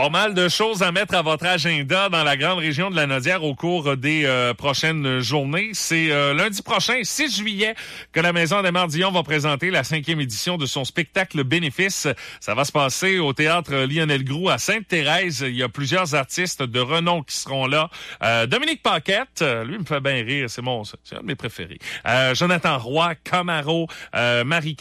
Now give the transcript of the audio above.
Pas mal de choses à mettre à votre agenda dans la grande région de la Naudière au cours des prochaines journées. C'est lundi prochain, 6 juillet, que la Maison des Mardillons va présenter la 5e édition de son spectacle bénéfice. Ça va se passer au théâtre Lionel Groulx à Sainte-Thérèse. Il y a plusieurs artistes de renom qui seront là. Dominique Paquette, lui me fait bien rire, c'est un de mes préférés. Jonathan Roy, Camaro, Marie